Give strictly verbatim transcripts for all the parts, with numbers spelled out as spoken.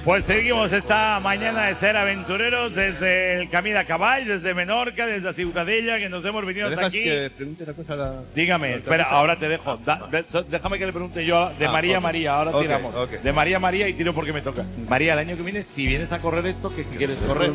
Pues seguimos esta mañana de ser aventureros desde el Camí de Caball, desde Menorca, desde Ciutadella, que nos hemos venido hasta aquí. Que pregunte una cosa a la... Dígame, espera, ahora te dejo. Da, de, so, déjame que le pregunte yo de ah, María okay. María, ahora okay, tiramos. Okay. De María María y tiro porque me toca. María, el año que viene, si vienes a correr esto, ¿qué, qué quieres correr?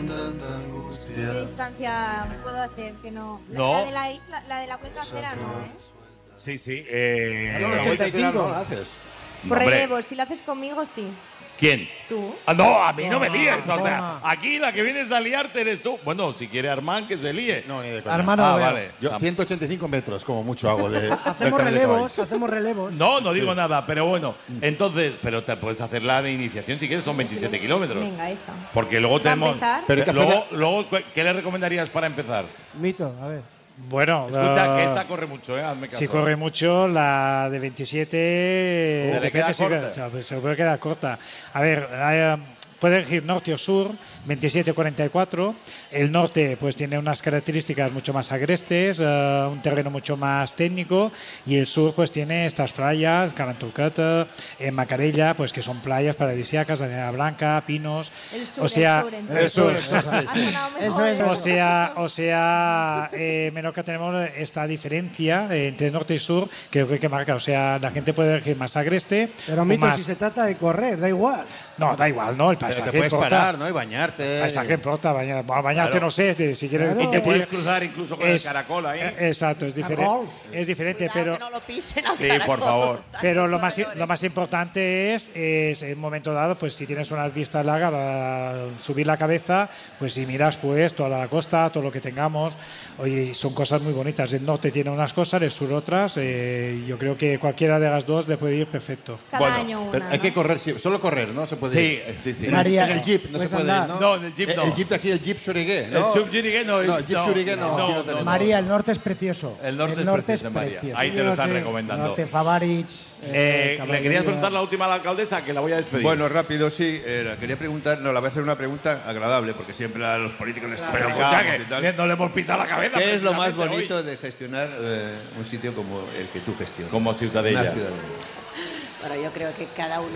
¿Qué distancia puedo hacer? Que no. La, No. la de la isla, la de la cuenca acera no, ¿eh? Sí, sí. Eh, No, la vuelta entera no la haces. Por hombre. relevos, si lo haces conmigo, sí. ¿Quién? ¿Tú? Ah, no, a mí no me líes. O sea, aquí la que vienes a liarte eres tú. Bueno, si quiere Armán, que se líe. No, ni de coña. Hermano, Ah, veo. vale. Yo ciento ochenta y cinco metros, como mucho hago de. del Hacemos Camí de relevos, Caball. hacemos relevos. No, no digo nada, pero bueno. Entonces, pero te puedes hacer la de iniciación si quieres, son veintisiete kilómetros. Venga, esa. Porque luego ¿Para tenemos. empezar? Pero hay que luego, hacer- luego, ¿qué le recomendarías para empezar? Mito, a ver. Bueno, Escucha, uh, que esta corre mucho, ¿eh? Hazme caso. si corre mucho, la de veintisiete Se le depende queda si corta. queda- se, se puede quedar corta. A ver, hay, um, puede elegir norte o sur, veintisiete cuarenta y cuatro. El norte pues tiene unas características mucho más agrestes, uh, un terreno mucho más técnico, y el sur pues tiene estas playas, Caranturcata, en Macarella, pues que son playas paradisíacas, arena blanca, pinos. El sur, o sea, el sur, entonces. el sur, Eso, eso, Ha sonado mejor, Eso es, ¿eh? o sea, o sea, eh, Menorca tenemos esta diferencia eh, entre norte y sur, creo que hay que marcar. O sea, la gente puede elegir más agreste Pero o Mito, más. si se trata de correr, da igual. No, da igual, ¿no? El Pero paisaje te puedes importa. parar, ¿no? Y bañarte. El paisaje importa. Bañar, bueno, bañarte Claro. no sé, de- si quieres. Claro. Y te que puedes cruzar incluso con es- el caracol ahí. eh, Exacto, es diferente. Caracol. Es diferente, Cuidado pero. que no lo pisen al Sí, caracol. por favor. Pero lo más, Corredores. lo más importante es, es en un momento dado, pues si tienes unas vistas largas, para subir la cabeza, pues si miras pues toda la costa, todo lo que tengamos, oye, son cosas muy bonitas. El norte tiene unas cosas, el sur otras. eh, yo creo que cualquiera de las dos le puede ir perfecto. Cada Bueno, año Pero una. hay ¿no? que correr, sí, solo correr, ¿no? Se puede Sí, ir. sí, sí. María, En el jeep, no se puedes puede ir, andar. ¿no? No, en el jeep Eh, no. El jeep de aquí, el jeep Surigué, ¿no? El Chup Jurigué no es. No, el Jeep Surigué no, aquí no tenemos. María, el norte es precioso. El norte es precioso, María. Ahí te lo están recomendando. Norte Favarich. Eh, le querías preguntar la última a la alcaldesa, que la voy a despedir. Bueno, rápido, sí. Eh, le quería preguntar, no, le voy a hacer una pregunta agradable, porque siempre a los políticos les pero complicamos escucha, y tal. que no le hemos pisado la cabeza. ¿Qué es lo más precisamente bonito hoy. de gestionar eh, un sitio como el que tú gestionas? Como Ciutadella. Una ciudadela. Bueno, yo creo que cada uno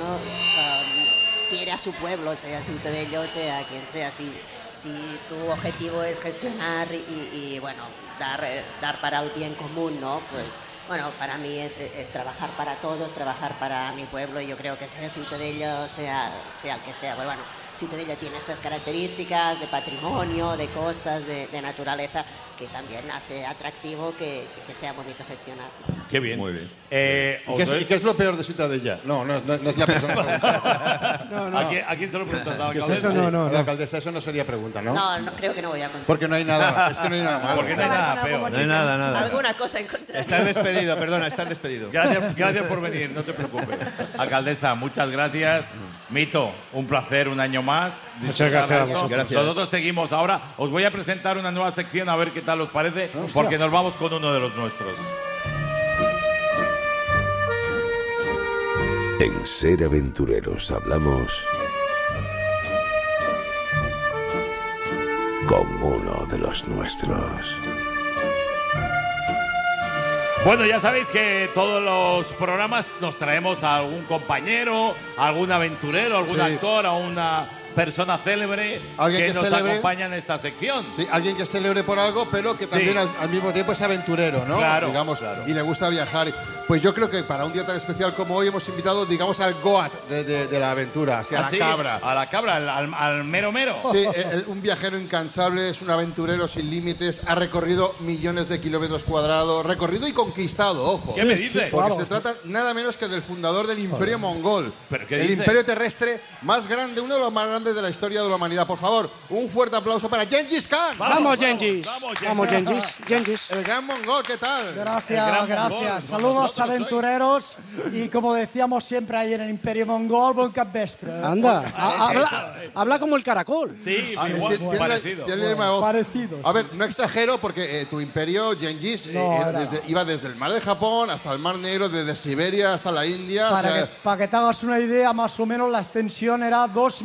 um, quiere a su pueblo, sea Ciutadello, sea quien sea. Si, si tu objetivo es gestionar y, y, bueno, dar, eh, dar para el bien común, ¿no? Pues, bueno, para mí es, es trabajar para todos, trabajar para mi pueblo, y yo creo que sea Ciutadello, sea, sea el que sea. Pues bueno, Ciutadella tiene estas características de patrimonio, de costas, de, de naturaleza, que también hace atractivo que, que sea bonito gestionar. Qué bien. Muy bien. Eh, ¿Y qué, es, os doy- y qué es lo peor de Ciutadella? No, no, no, no es la persona. ¿A, quién, ¿A quién se lo preguntas? ¿A la Eso alcaldesa? no, no, La no. alcaldesa, eso no sería pregunta, ¿no? No, no creo que no voy a contar. Porque no hay nada, es que no hay nada malo. Porque no hay nada feo. No hay nada, nada. Alguna cosa encontraré. Estás despedido, perdona, estás despedido. Gracias, gracias por venir, no te preocupes. Alcaldesa, muchas gracias. Mito, un placer un año más. Muchas gracias a vosotros. Gracias. Nosotros seguimos ahora. Os voy a presentar una nueva sección a ver qué tal os parece, porque nos vamos con uno de los nuestros. En Ser Aventureros hablamos con uno de los nuestros. Bueno, ya sabéis que todos los programas nos traemos a algún compañero, a algún aventurero, a algún Sí. actor, a una persona célebre Alguien que que es nos célebre. acompaña en esta sección. Sí, alguien que es célebre por algo, pero que Sí. también al, al mismo tiempo es aventurero, ¿no? Claro, digamos, claro. y le gusta viajar. Pues yo creo que para un día tan especial como hoy hemos invitado, digamos, al Goat de, de- de la aventura, así, a ¿Ah, la sí? cabra. A la cabra, al, al- al mero mero. Sí, eh, eh, un viajero incansable, es un aventurero sin límites, ha recorrido millones de kilómetros cuadrados, recorrido y conquistado, ojo. ¿Qué me dices? Porque Claro. se trata nada menos que del fundador del Imperio Mongol. ¿Pero qué el dices? imperio terrestre más grande, uno de los más grandes de la historia de la humanidad. Por favor, un fuerte aplauso para Gengis Khan. Vamos, Gengis. Vamos, Vamos, Gengis. Gengis. El gran mongol, ¿qué tal? El Gracias, gran gracias. mongol. Saludos Vosotros aventureros y como decíamos siempre ahí en el Imperio Mongol, buen capvespre. Anda, ha- habla, habla como el caracol. Sí, Ah, igual, tiene- parecido. tiene la misma voz. Parecidos. A ver, no exagero porque eh, tu imperio, Gengis, eh, No, era era- desde- iba desde el mar de Japón hasta el mar Negro, desde Siberia hasta la India. o Para, sea, que, para que te hagas una idea, más o menos la extensión era dos millones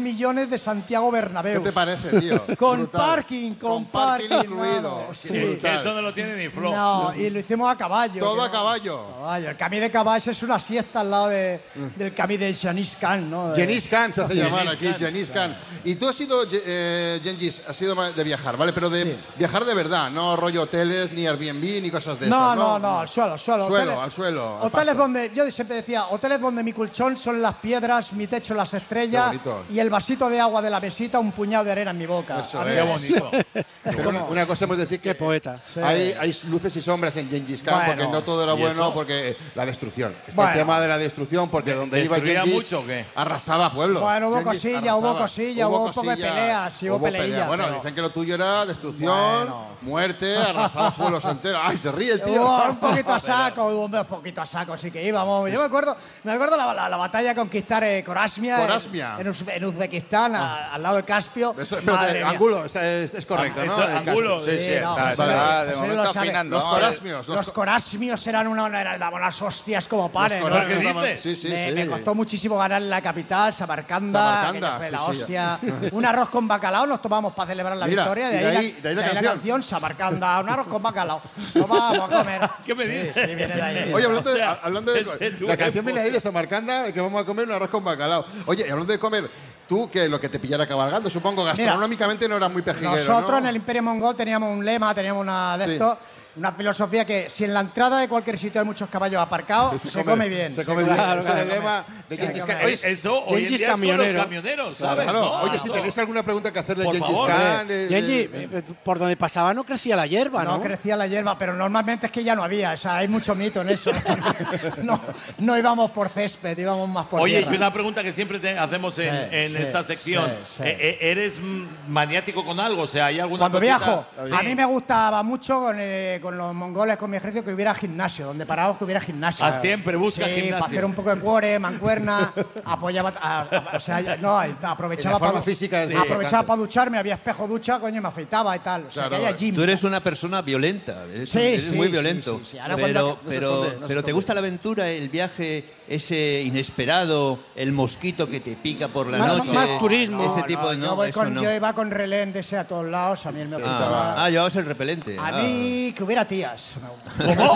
de Santiago Bernabéu. ¿Qué te parece, tío? Con Brutal. parking, con, Con parking parking. incluido. no, Qué sí. Que brutal. eso no lo tiene ni Flo. No, y lo hicimos a caballo. Todo que a no- caballo. caballo. El camí de caballo es una siesta al lado de, del camí de Genghis Khan, ¿no? De- Genghis Khan se hace Genghis llamar aquí, Khan. Genghis Khan. Y tú has sido, eh, Genghis, has sido de viajar, ¿vale? Pero de Sí. viajar de verdad, no rollo hoteles, ni Airbnb, ni cosas de No, esas, no, no, al suelo, al suelo. Suelo, Hoteles- al suelo, al Hoteles pasto. donde, yo siempre decía, hoteles donde mi colchón son las piedras, mi techo las estrellas Qué bonito. y el vasito de agua de la mesita, un puñado de arena en mi boca. Eso A mí es. Qué bonito. Pero una, una cosa hemos de decir Qué que poeta. hay, hay luces y sombras en Genghis Khan, Bueno. porque no todo era ¿Y bueno, eso? porque la destrucción. Está Bueno. el tema de la destrucción, porque donde iba ¿Destruía Genghis mucho o qué? arrasaba pueblos. Bueno, hubo Genghis cosilla, hubo arrasaba. cosilla, hubo un poco de cosilla, peleas, sí, hubo pelea. peleilla, Bueno, pero- dicen que lo tuyo era destrucción, Bueno. muerte, arrasaba pueblos enteros. Ay, se ríe el tío. Hubo un poquito a saco, hubo un poquito a saco, sí que íbamos. Yo me acuerdo, me acuerdo la, la, la batalla de conquistar eh, Corasmia, Corasmia. En, en Uz- en Uzbekistán, a- al lado del Caspio. Eso, Madre espérate, mía. Angulo, está- es, es correcto, ¿no? Eso, El Angulo, caso. Sí, Sí, sí, no, está, José está, Luis, de José Luis momento lo sabe. afinando. Los Vamos a ver. corasmios. Los, Los corasmios eran una, eran, daban unas hostias como panes. los ¿no? corasmios ¿Qué daban- dices? Sí, sí, me, sí. me costó muchísimo ganar la capital, Samarcanda. Samarcanda, que fue sí, la sí. hostia. Un arroz con bacalao nos tomamos para celebrar la Mira, victoria. y de ahí- de ahí la canción. canción Samarcanda, un arroz con bacalao. Lo vamos a comer. ¿Qué me sí, dices? Sí, viene de ahí. Oye, hablando, O de, sea, hablando de, es de tu la canción viene época. ahí de Samarcanda, de que vamos a comer un arroz con bacalao. Oye, y hablando de comer, tú que lo que te pillara cabalgando, supongo gastronómicamente no era muy pejiguero, Nosotros ¿no? en el Imperio Mongol teníamos un lema, teníamos una de Sí. esto, una filosofía que si en la entrada de cualquier sitio hay muchos caballos aparcados, se, come bien. Se come bien. Claro, Ese era el claro. lema de Se Genghis come Khan. bien. Oye, Eso hoy en Genghis día es con los camionero. camioneros, ¿sabes? claro, ¿no? oye, si Eso. tenéis alguna pregunta que hacerle a Por Genghis favor, Khan... de- de- Genghis, de- eh, por donde pasaba no crecía la hierba, ¿no? No crecía la hierba, pero normalmente es que ya no había, o sea, hay mucho mito en eso. no, no íbamos por césped, íbamos más por Oye, tierra. y una pregunta que siempre te hacemos en, Sí, en sí, esta sección. sí, sí. Eh, eh, ¿Eres mm, maniático con algo? O sea, ¿hay alguna Cuando cosita? viajo, Sí. a mí me gustaba mucho con, eh, con los mongoles, con mi ejército, que hubiera gimnasio, donde parábamos que hubiera gimnasio. Ah, siempre busca sí, gimnasio. para hacer un poco de cuore, mancuerna, apoyaba, a- a- o sea, no, aprovechaba La forma para física es muy aprovechaba importante. para ducharme, había espejo ducha, coño, me afeitaba y tal. O sea, Claro, que haya gym. Tú eres una persona violenta, eres, Sí, eres sí, muy sí, violento. sí, sí. Ahora Pero, cuando- no se pero, esconde, no se pero ¿te esconde. gusta la aventura, el viaje, ese inesperado, el mosquito que te pica por la Más- noche? más turismo. Ese tipo de yo, no, voy eso con- no. yo iba con relén de ese a todos lados, a mí él me Ah, gustaba. ah, llevabas el repelente. A Ah. mí que hubiera tías. ¿Cómo?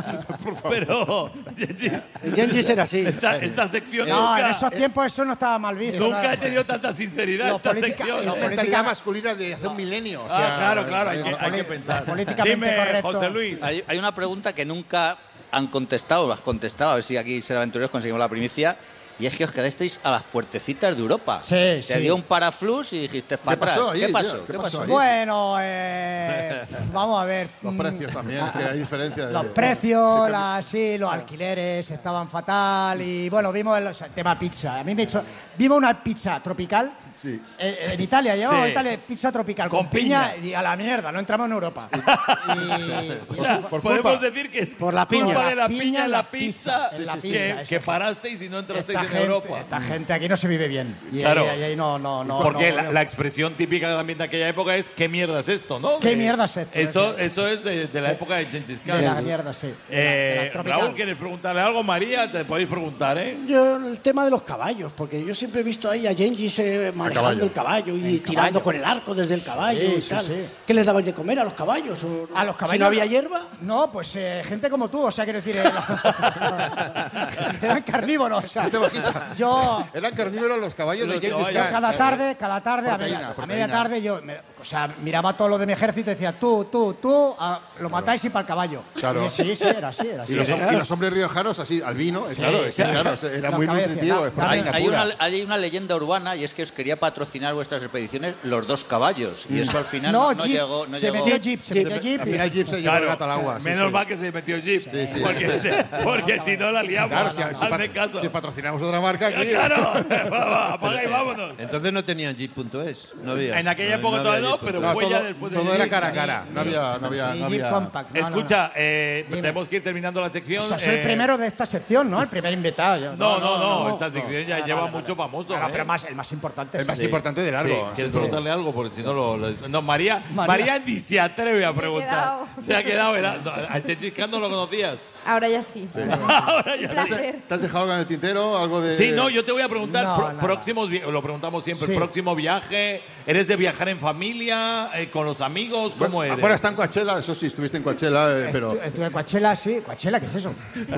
Pero, El Genghis era así. esta, esta sección No, nunca, en esos tiempos eso no estaba mal visto. nunca ¿no? he tenido tanta sinceridad Lo esta política- sección. lo Es ¿eh? mentalidad política- masculina de hace un milenio. o Ah, sea, claro, claro, hay que, eh, hay que pensar. políticamente Dime, correcto. José Luis. Hay, hay una pregunta que nunca han contestado, o has contestado, a ver si aquí Ser Aventureros conseguimos la primicia, y es que os quedasteis a las puertecitas de Europa. Sí, Te sí. dio un paraflux y dijiste para ¿Qué atrás. pasó ahí, ¿Qué tío? pasó? ¿Qué ¿Qué pasó pasó? ahí? Bueno, eh, vamos a ver. Los Mm, precios también, que hay diferencia. de- Los precios, la- sí, los alquileres estaban fatal y bueno, vimos el, o sea, el tema pizza. A mí me he hecho, vimos una pizza tropical Sí. eh, en Italia, llevamos Sí. Italia pizza tropical con, Con piña. piña. y a la mierda, no entramos en Europa. Y- O sea, por podemos culpa. decir que es Por la culpa piña. de la piña en la pizza, en la que, pizza, eso que es. parasteis y no entrasteis esta en gente, Europa. esta gente aquí no se vive bien. Y Claro. ahí, ahí no, no, no. Porque no, la, no. la expresión típica también de aquella época es ¿qué mierda es esto? ¿no? ¿Qué De- mierda es esto? Eso, eso es de, de la época de Genghis Khan. de la mierda, sí. De la- Eh, de la tropical. Raúl, ¿quieres preguntarle algo? María, te podéis preguntar, ¿eh? Yo, el tema de los caballos, porque yo siempre he visto ahí a Genghis eh, manejando caballo. el caballo y El tirando caballo. con el arco desde el caballo Sí, y sí, tal. sí. ¿Qué les dabais de comer a los caballos? O- A los caballos. Si no había hierba. No, pues eh, gente como tú, o sea, quiero decir. eh, la- eran carnívoros, o sea. Yo. Eran carnívoros los caballos Los de Genghis caballos. Khan. Cada tarde, cada tarde, a Proteína, media, a proteína. media tarde, yo me- o sea, miraba todo lo de mi ejército y decía, tú, tú, tú, a- lo matáis y para el caballo. Claro. Y sí, sí, era así, era así. Y los, y los hombres riojanos así, al vino, eh, claro, es que, sí. claro, era Los muy cabezas, nutritivo, la- es proteína Hay pura. una, hay una leyenda urbana y es que os quería patrocinar vuestras expediciones los dos caballos. Y eso al final No, no, no Jeep, llegó. No se llegó. metió Jeep, se metió Jeep. Al y- final Jeep se llevó el gato al agua. sí, Menos sí. mal que se metió Jeep. Sí, sí. Porque, se- porque si no la liamos. Claro, si, si Hazme pat- caso. si patrocinamos otra marca aquí. Claro, va, va, apaga y vámonos. Entonces no tenían jeep punto es, no había. En aquella época había todavía no, jeep punto pero es. No, fue ya todo, después de todo era Jeep. cara a cara. No había. No había, y no Jeep había- Compact. No, no, no. Escucha, eh, Dime. tenemos que ir terminando la sección. O sea, soy el eh, primero de esta sección, ¿no? El primer invitado. yo. No, no, no, no, esta sección ya Vale, lleva vale, mucho vale. famoso. Claro, ¿eh? pero más, el más importante El es más Sí. importante de largo. Sí, sí, ¿quieres sí. preguntarle algo? Porque si no lo. lo- No, María, María, María. ni se atreve a Me he preguntar. quedado. Se ha quedado. ¿verdad? No, a Genghis Khan no lo conocías. Ahora ya sí. Ahora ya Un placer. ¿Te has dejado algo en el tintero? ¿Algo de.? Sí, no, yo te voy a preguntar No, pro- nada. próximos. vi- Lo preguntamos preguntamos siempre, Sí. el próximo viaje, ¿eres de viajar en familia, eh, con los amigos? ¿Cómo Bueno, eres? bueno, está en Coachella, eso sí, estuviste en Coachella, eh, pero... Estuve estuve en Coachella, sí. Coachella, ¿qué es eso?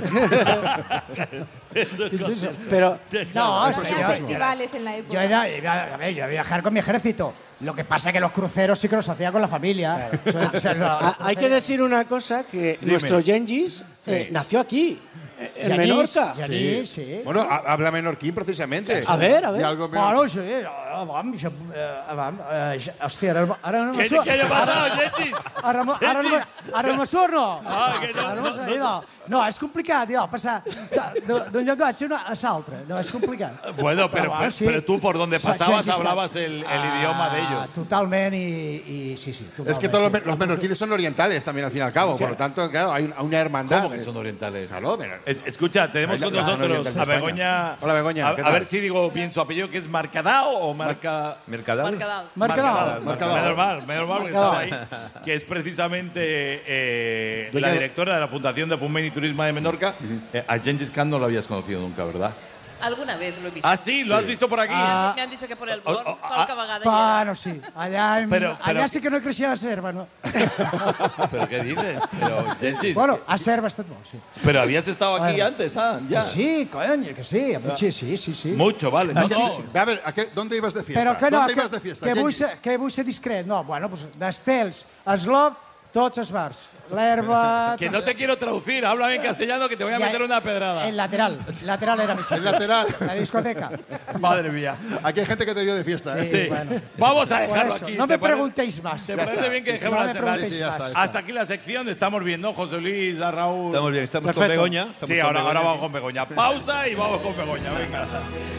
¿Qué es eso? Pero, No, No sí, había yo- festivales en la Yo época. iba, iba- a ver, yo iba a viajar con mi ejército. Lo que pasa es que los cruceros sí que los hacía con la familia. Suele ser la- a- hay que decir una cosa, que Dime. nuestro Gengis eh, nació aquí, eh, en Yanis, Menorca. Yanis, sí. Bueno, ha- habla menorquín precisamente. A ver, a ver. Y algo menor- Bueno, sí, ah, vam, això, eh, vam, eh, ja- hòstia, ara, ara no ¿Qué, me surt. ¿Qué ha pasado, Gengis? Ara, mo- ara, no, me- ara no me surt, no. Ah, que no, Ara no, me surt, idò. No, és complicat, idò, passar de- de- d'un llenguatge a una- a l'altre. No, és complicat. Bueno, pero, bueno, pero, sí. pero tú por donde O sea, pasabas Gengis Khan. hablabas el, el Ah, idioma de ellos. Totalment i, i sí, sí. Es Totalment, que todos los, sí. me- los menorquines son orientales también, al fin y al cabo. Por lo tanto, claro, hay un- una hermandad. ¿Cómo que son orientales? Claro, pero- Es- escucha, tenemos Ahí con la- la nosotros oriental de a España. Begoña. Hola, Begoña, A, ¿qué a tal? ver si digo bien su apellido, que es Marcadao o Marca. ¿Mercadal? Marcadal. Marcadal. Marcadal. Menos mal, menos mal, porque estaba ahí. Que es precisamente eh, Doña- la directora de la Fundación de Foment y Turismo de Menorca. Eh, a Gengis Khan no lo habías conocido nunca, ¿verdad? Alguna vez lo he visto. Ah, sí, lo has visto por aquí. Me han- Ah. me han dicho que por el Oh, Born, oh, ah, qualque vegada hi era. Bueno, sí. Allà, en, Pero- pero- allà sí que no creixia a Serva, no? ¿Pero qué dices? Pero, Gengis, Bueno, a Serva ha estat molt, sí. pero habías estado aquí Bueno. antes, ¿ah? Ya. Que sí, coño, que sí. a mucho, sí, sí, sí. Mucho, vale. No, no. A ver, ¿a qué- ¿dónde ibas de fiesta? Però que no, ¿Dónde que, ibas de fiesta? que, vull Gengis? ser, que vull ser discret. No, bueno, pues, d'estels, eslob, tots els bars. L'herba... Que no te quiero traducir, háblame en castellano que te voy a Ya, meter una pedrada. El lateral. Lateral era mi sitio. El lateral. La discoteca. Madre mía. Aquí hay gente que te vio de fiesta. ¿eh? Sí, Sí. bueno. Vamos a Por dejarlo eso, aquí. no ¿te me parece? preguntéis más. ¿Te Ya parece está. bien que Sí, sí, dejemos no la me cerrada? preguntéis Sí, ya está, más. ya está. Hasta aquí la sección, estamos bien, ¿no? José Luis, a Raúl. Estamos bien, estamos con Perfecto. Begoña. estamos Sí, con ahora, Begoña ahora aquí. vamos con Begoña. Pausa y vamos con Begoña, venga.